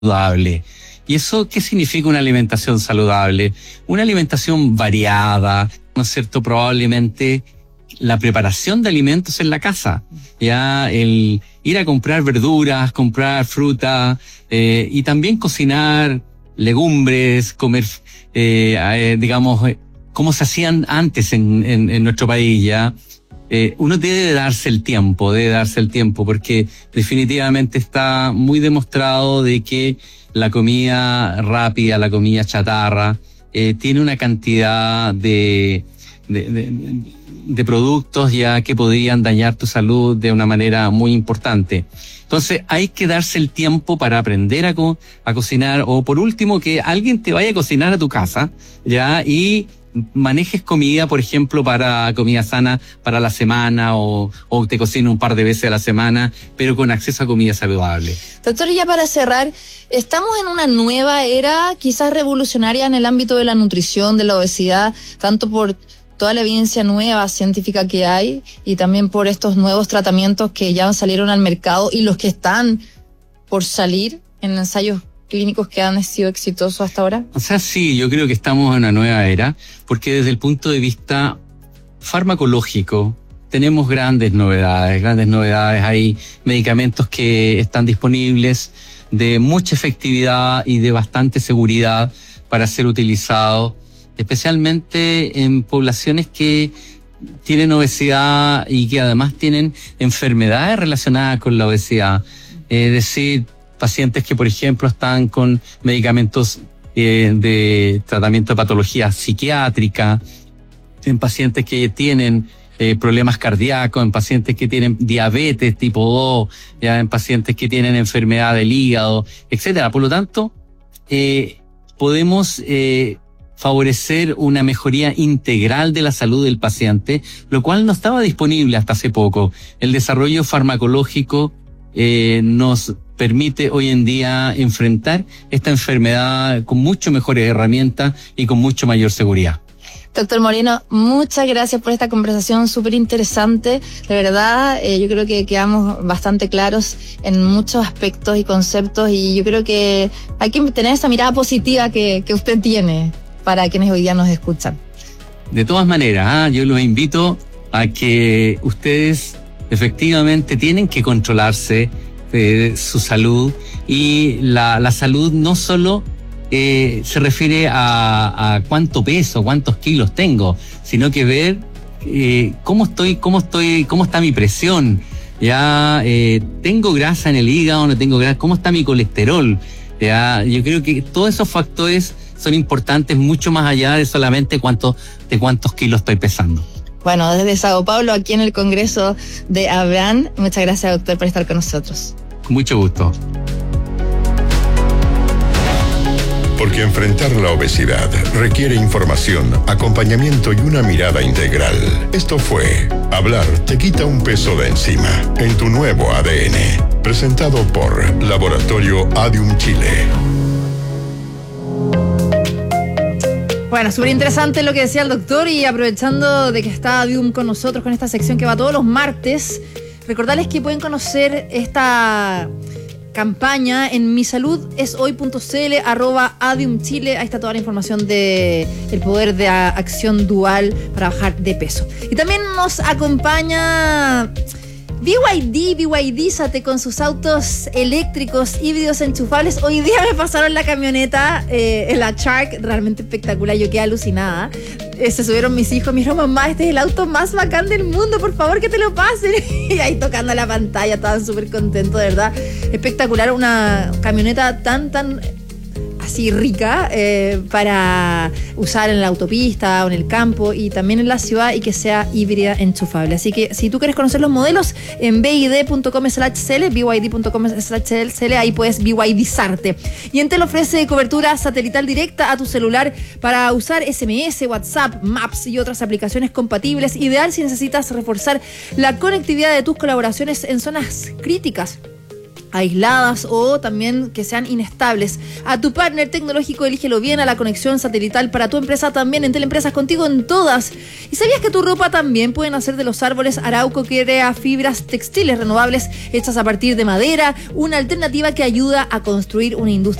saludable. ¿Y eso qué significa una alimentación saludable? Una alimentación variada, ¿no es cierto? Probablemente la preparación de alimentos en la casa, ya el ir a comprar verduras, comprar fruta, y también cocinar legumbres, comer, digamos, como se hacían antes en nuestro país, ya. Uno debe darse el tiempo, porque definitivamente está muy demostrado de que la comida rápida, la comida chatarra, tiene una cantidad de productos ya que podrían dañar tu salud de una manera muy importante. Entonces hay que darse el tiempo para aprender a cocinar, o por último que alguien te vaya a cocinar a tu casa, ya, y manejes comida, por ejemplo, para comida sana para la semana, o te cocina un par de veces a la semana, pero con acceso a comida saludable. Doctor, ya para cerrar, estamos en una nueva era, quizás revolucionaria en el ámbito de la nutrición, de la obesidad, tanto por toda la evidencia nueva científica que hay y también por estos nuevos tratamientos que ya salieron al mercado y los que están por salir en ensayos clínicos que han sido exitosos hasta ahora. O sea, sí, yo creo que estamos en una nueva era, porque desde el punto de vista farmacológico tenemos grandes novedades. Hay medicamentos que están disponibles de mucha efectividad y de bastante seguridad para ser utilizados, especialmente en poblaciones que tienen obesidad y que además tienen enfermedades relacionadas con la obesidad. Es decir, pacientes que, por ejemplo, están con medicamentos de tratamiento de patología psiquiátrica, en pacientes que tienen problemas cardíacos, en pacientes que tienen diabetes tipo 2, ya, en pacientes que tienen enfermedad del hígado, etcétera. Por lo tanto, podemos favorecer una mejoría integral de la salud del paciente, lo cual no estaba disponible hasta hace poco. El desarrollo farmacológico nos permite hoy en día enfrentar esta enfermedad con mucho mejores herramientas y con mucho mayor seguridad. Doctor Moreno, muchas gracias por esta conversación súper interesante. De verdad, yo creo que quedamos bastante claros en muchos aspectos y conceptos, y yo creo que hay que tener esa mirada positiva que usted tiene para quienes hoy día nos escuchan. De todas maneras, yo los invito a que ustedes efectivamente tienen que controlarse su salud, y la salud no solo se refiere a cuánto peso, cuántos kilos tengo, sino que ver cómo está mi presión, ya, tengo grasa en el hígado, no tengo grasa, cómo está mi colesterol, ya. Yo creo que todos esos factores son importantes, mucho más allá de solamente cuántos kilos estoy pesando. Bueno, desde Sao Paulo, aquí en el Congreso de Abraham, muchas gracias, doctor, por estar con nosotros. Con mucho gusto. Porque enfrentar la obesidad requiere información, acompañamiento y una mirada integral. Esto fue Hablar te quita un peso de encima, en tu nuevo ADN. Presentado por Laboratorio Adium Chile. Bueno, súper interesante lo que decía el doctor, y aprovechando de que está Adium con nosotros con esta sección que va todos los martes, recordarles que pueden conocer esta campaña en misaludesoy.cl @adiumchile. Ahí está toda la información de el poder de acción dual para bajar de peso. Y también nos acompaña BYD, con sus autos eléctricos híbridos enchufables. Hoy día me pasaron la camioneta, la Shark, realmente espectacular, yo quedé alucinada. Se subieron mis hijos, me dijeron: mamá, este es el auto más bacán del mundo, por favor que te lo pasen. Y ahí tocando la pantalla, estaban súper contentos, de verdad. Espectacular, una camioneta tan así rica para usar en la autopista o en el campo y también en la ciudad, y que sea híbrida enchufable. Así que si tú quieres conocer los modelos, en bid.com/cl, byd.com/cl, ahí puedes BYDizarte. Y Entel ofrece cobertura satelital directa a tu celular para usar SMS, WhatsApp, Maps y otras aplicaciones compatibles, ideal si necesitas reforzar la conectividad de tus colaboraciones en zonas críticas. aisladas o también que sean inestables. A tu partner tecnológico elígelo bien, a la conexión satelital para tu empresa también, en Teleempresas, contigo en todas. ¿Y sabías que tu ropa también pueden hacer de los árboles? Arauco crea fibras textiles renovables hechas a partir de madera, una alternativa que ayuda a construir una industria